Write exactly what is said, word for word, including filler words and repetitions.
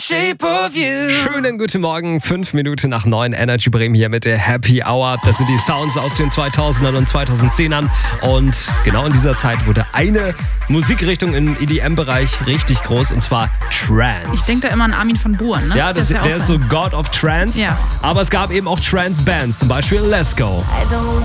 Shape of you. Schönen guten Morgen, fünf Minuten nach neun, Energy Bremen hier mit der Happy Hour. Das sind die Sounds aus den zweitausendern und zweitausendzehnern. Und genau in dieser Zeit wurde eine Musikrichtung im E D M-Bereich richtig groß, und zwar Trance. Ich denke da immer an Armin van Buuren, ne? Ja, das, der ist, der ist so God of Trance. Ja. Aber es gab eben auch Trance-Bands, zum Beispiel Let's Go.